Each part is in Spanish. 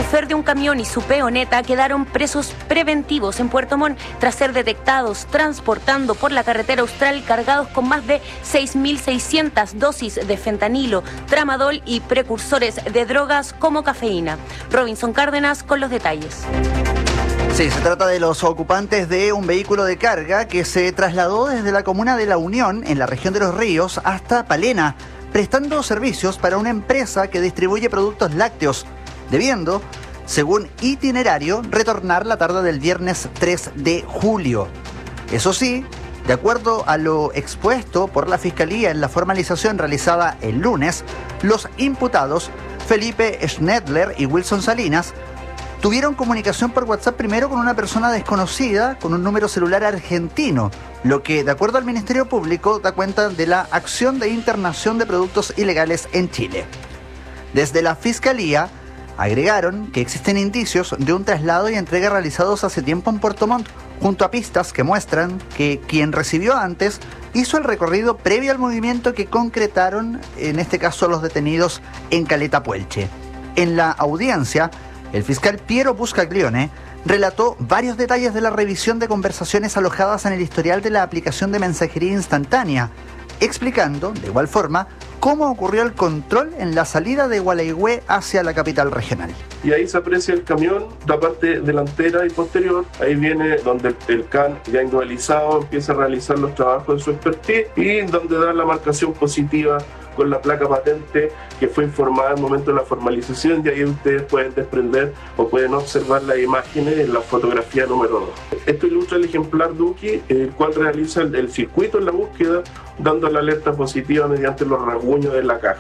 chofer de un camión y su peoneta quedaron presos preventivos en Puerto Montt tras ser detectados transportando por la carretera austral cargados con más de 6.600 dosis de fentanilo, tramadol y precursores de drogas como cafeína. Robinson Cárdenas con los detalles. Sí, se trata de los ocupantes de un vehículo de carga que se trasladó desde la comuna de La Unión, en la región de Los Ríos, hasta Palena, prestando servicios para una empresa que distribuye productos lácteos, debiendo, según itinerario, retornar la tarde del viernes 3 de julio. Eso sí, de acuerdo a lo expuesto por la Fiscalía en la formalización realizada el lunes, los imputados, Felipe Schnedler y Wilson Salinas, tuvieron comunicación por WhatsApp primero con una persona desconocida con un número celular argentino, lo que, de acuerdo al Ministerio Público, da cuenta de la acción de internación de productos ilegales en Chile. Desde la Fiscalía, agregaron que existen indicios de un traslado y entrega realizados hace tiempo en Puerto Montt, junto a pistas que muestran que quien recibió antes hizo el recorrido previo al movimiento que concretaron, en este caso, los detenidos en Caleta Puelche. En la audiencia, el fiscal Piero Buscaglione relató varios detalles de la revisión de conversaciones alojadas en el historial de la aplicación de mensajería instantánea, explicando, de igual forma, cómo ocurrió el control en la salida de Gualeguay hacia la capital regional. Y ahí se aprecia el camión, la parte delantera y posterior. Ahí viene donde el CAN, ya individualizado, empieza a realizar los trabajos de su expertise y donde da la marcación positiva con la placa patente que fue informada en el momento de la formalización, y ahí ustedes pueden desprender o pueden observar las imágenes en la fotografía número 2. Esto ilustra el ejemplar Duki, el cual realiza el circuito en la búsqueda, dando la alerta positiva mediante los rasguños de la caja.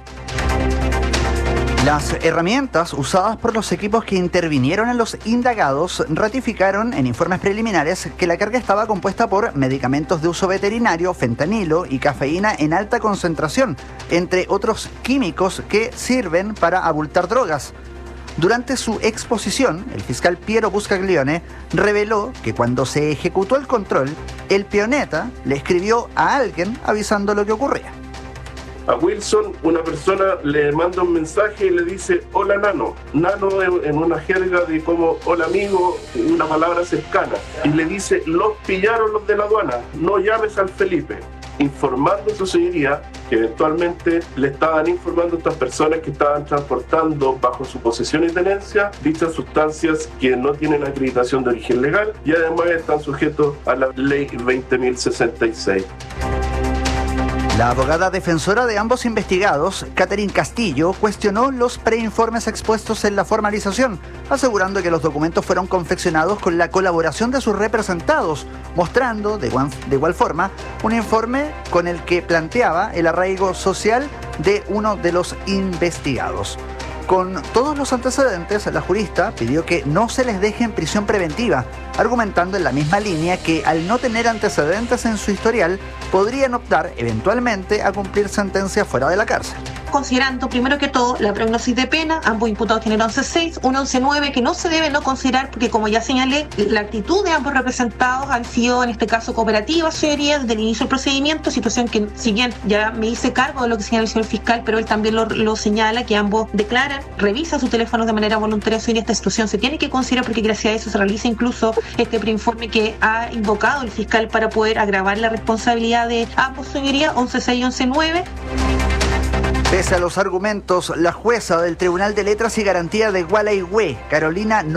Las herramientas usadas por los equipos que intervinieron en los indagados ratificaron en informes preliminares que la carga estaba compuesta por medicamentos de uso veterinario, fentanilo y cafeína en alta concentración, entre otros químicos que sirven para abultar drogas. Durante su exposición, el fiscal Piero Buscaglione reveló que cuando se ejecutó el control, el peoneta le escribió a alguien avisando lo que ocurría. A Wilson, una persona le manda un mensaje y le dice: hola Nano. Nano en una jerga de como hola amigo, una palabra cercana. Y le dice: los pillaron los de la aduana, no llames al Felipe. Informando a su señoría que eventualmente le estaban informando a estas personas que estaban transportando bajo su posesión y tenencia dichas sustancias que no tienen acreditación de origen legal y además están sujetos a la ley 20.066. La abogada defensora de ambos investigados, Catherine Castillo, cuestionó los preinformes expuestos en la formalización, asegurando que los documentos fueron confeccionados con la colaboración de sus representados, mostrando, de igual forma, un informe con el que planteaba el arraigo social de uno de los investigados. Con todos los antecedentes, la jurista pidió que no se les deje en prisión preventiva, argumentando en la misma línea que al no tener antecedentes en su historial, podrían optar eventualmente a cumplir sentencia fuera de la cárcel. Considerando primero que todo la prognosis de pena, ambos imputados tienen 11.6, un 11.9 que no se debe no considerar porque, como ya señalé, la actitud de ambos representados han sido en este caso cooperativas, señorías, desde el inicio del procedimiento, situación que, si bien ya me hice cargo de lo que señala el señor fiscal, pero él también lo señala, que ambos declaran, revisan sus teléfonos de manera voluntaria, y esta situación se tiene que considerar porque gracias a eso se realiza incluso este preinforme que ha invocado el fiscal para poder agravar la responsabilidad de ambos, señorías, 11.6 y 11.9. Pese a los argumentos, la jueza del Tribunal de Letras y Garantía de Gualeguay, Carolina